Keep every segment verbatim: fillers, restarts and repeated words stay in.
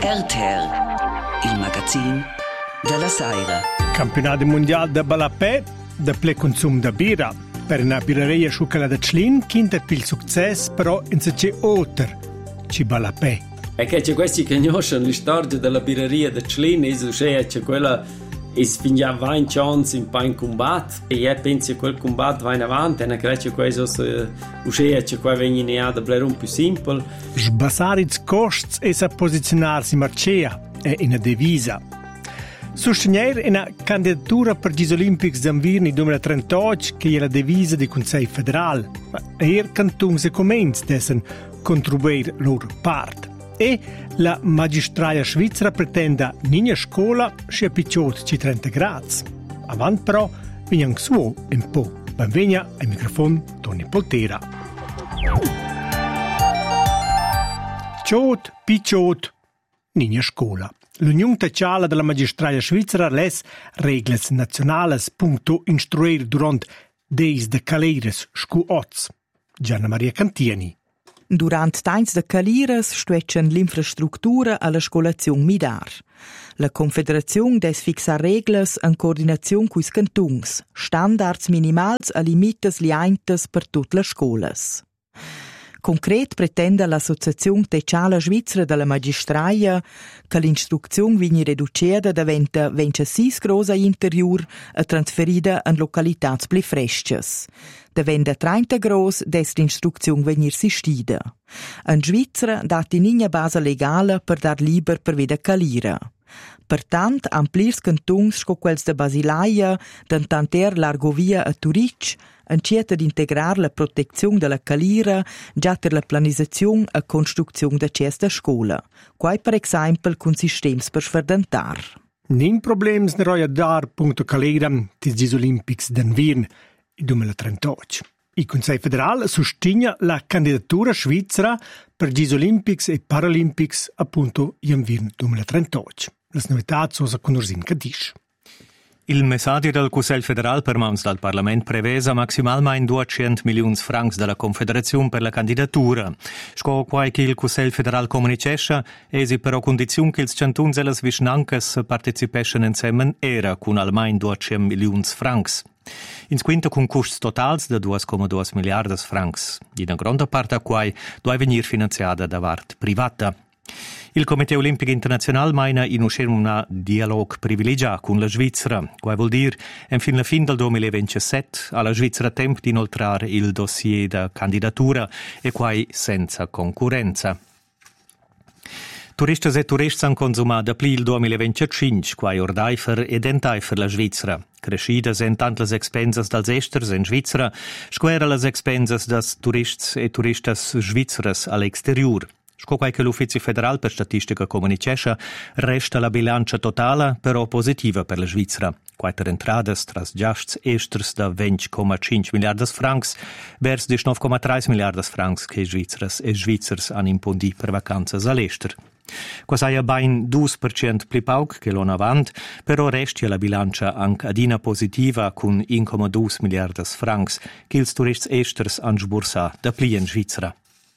Terter, il magazin della Saira. Campionato mondiale de balapè, de ple consum de birra. Per una birreria sciucala de Tschlin, quinta pil success, però in se c'è otter, ci balapè. E che c'è questi che conoscono la storia della birreria de Tschlin, e c'è c'è quella es fingia venti chance in pain combat e io penso che quel combat va in avanti e non credo che questo uscire c'è qua venire ne ad bler un più simple. Sbassare i costi e sa posizionarsi marcea è una divisa. Sostenere una candidatura per gli Olimpics d'Anvir nel duemilatrentotto che è la divisa del Consiglio federale. Ma er cantun se comenz dessen contribuire loro parte. E la magistraia svizzera pretende nina scuola sia picciot ci trenta gradi. Avant però vignan suo un po'. Benvegna al microfono Toni Poltera. Ciot, picciot, nina scuola. L'Unione Tecciala della Magistraia Svizzera les regles nazionales punto instruir durant deis de caleres scuots. Gianna Maria Cantieni. Durant tains de calires stuetschen l'infrastruttura alla scolazione midar. La Confederazione des fixar regles en coordinazione cuis cantuns, standards minimals a limites liaintes per tutte le scolas. Concret pretende l'Associazione Tecciala Svizzera della Magistraia che l'instruzione vigni riducida daventa ventisei grosa interior e trasferida in località pli fresches. Daventa trenta gros des l'instruzione venir sistida. In Svizzera dati ningna base legale per dar liber per veda calira. Pertant, amplirs cantuns sco quels de Basilaia, d'Antanter, l'Argovia e Turic, encieta d'integrar la protezione della calira già per la planizzazione e costruzione de cesta scola, quai per esempio con sistemi per sverdentar. Nin problems ne roia dar punto calira tis gis Olimpics d'Anvir duemilatrentotto. Il Consiglio federale sostiene la candidatura svizzera per gli Olimpics e Paralimpics appunto Anvir duemilatrentotto. Le novità sono con Orsin Cadisch. Il messaggio del Consiglio federale per mans dal Parlament prevesa maximalmein duecento milioni francs della Confederazione per la candidatura. Sco quai che il Consiglio federale comunicesce, esi però condizione che il cantuns e las vicinanches partecipescen insieme era con almein duecento milioni francs. In quinta con costi totals de due virgola due miliardi francs. In una grande parte a quai deve venir finanziata da parte privata. Il Comité Olimpico Internazionale maina in un dialogo privilegiato con la Svizzera, quai vuol dire, en fin la fin del duemilaventisette, alla Svizzera tempo di inoltrare il dossier da candidatura e quai senza concorrenza. Turistas e turisti hanno consumato pli il duemilaventicinque, quai ordaifer ed entaifer la Svizzera. Crescidas en tant las expenses dels esters en Svizzera, squera las expenses des turists e turistas svizzeres all'exterior. Sco quai che l'Uffizio Federal per Statistica comunicesce resta la bilancia totale però positiva per la Svizzera. Quater entradas tras giasts esters da venti virgola cinque miliardi francs vers diciannove virgola tre miliardi francs che svizzeres e svizzers han impondi per vacanzas all'ester. Quasaia bain due per cento pli pauc che l'on avant, però restia la bilancia anche adina positiva con uno virgola due miliardi francs che ils turists esters han sbursà da pli in Svizzera.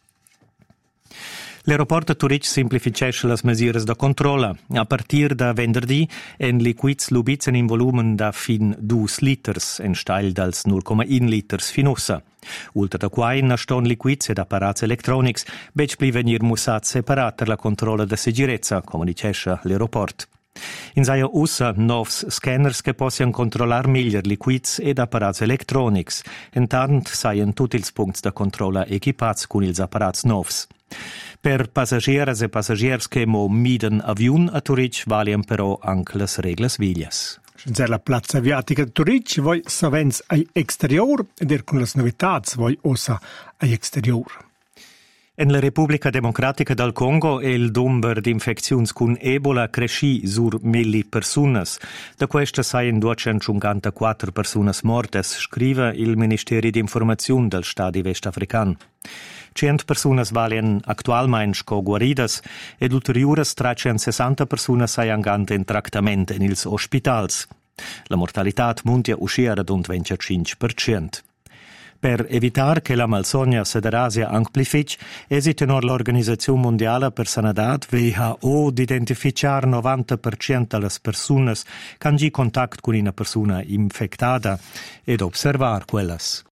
L'aeroporto Turic simplificesce las mesures de controllo. A partir da venerdì en liquids lubizen in volumen da fin due liters, en steil dels null virgola uno liters finussa. Ultra da quai naston liquids ed apparats electronics, bec pli venir mussat separat per la controllo da sicurezza, comunicesce l'aeroport. In saia ussa novs scanners che possian controllar miglior liquids ed apparats electronics. Intant saien tutti ils punts da controlla equipats con ils apparats novs. Per passagieres e passagiers che mo miden avion a Turic valien però anche las reglas viglias. Senza la Piazza Aviatica di Turic voi savens ai exterior ed er con las novitats voi ossa ai exterior. En la Repubblica Democratica del Congo il numero di infeczioni con Ebola cresci sur mille personas. Da queste saien duecentocinquantaquattro personas mortes, scrive il Ministero di Informazione del Stati Vestafrican. cento personas valien actualmein sco guaridas ed ulteriores trecentosessanta personas saian gante in tractament in ils ospitals. La mortalitat muntia uscira d'und venticinque per cento. Per evitar che la malsogna sederasia amplific, esita tenor l'Organizzazione Mondiale per Sanadat W H O d'identificar novanta per cento delle persone che hanno contatto con una persona infettata ed osservar quellas.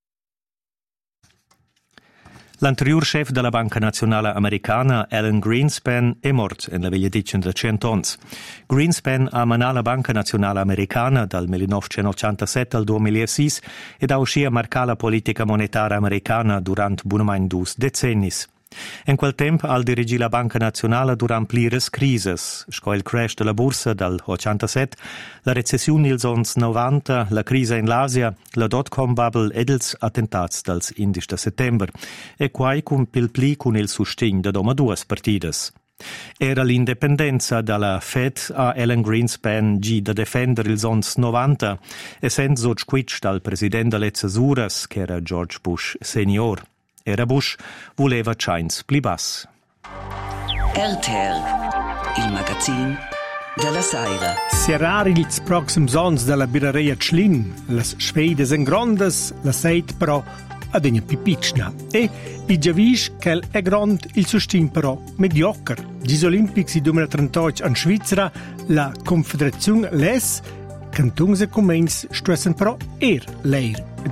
L'anterior chef della Banca Nazionale Americana, Alan Greenspan, è mort in la veglia dicenda cent'ons. Greenspan ha manat la Banca Nazionale Americana dal millenovecentottantasette al duemilasei ed ha uscì a marcare la politica monetaria americana durante buonamain dus decennis. In quel tempo ha dirigito la Banca Nazionale durante plires crises, sco il crash della borsa dal ottantasette, la recessione dels ons novanta, la crisi in l'Asia, la dot-com bubble ed ils attentats dals indisch de settember, e quai cum pil pli con il sustegn da doma duas partidas. Era l'indipendenza dalla Fed a Alan Greenspan gi da defender ils ons novanta, essendo so squitch dal presidente delle Cesuras, che era George Bush senior. Era Bush voleva chains pli bass. R T L, il magazin della Saira. Serrar ils proxims ons della birreria Tschlin, las schwedes en grondes, la seit però ad una pipicna. E il giavisch che è grand, il sustin però mediocre. Gli Olimpics duemilatrentotto in Svizzera, la Confederazione les cantons e comments stressen però er leir.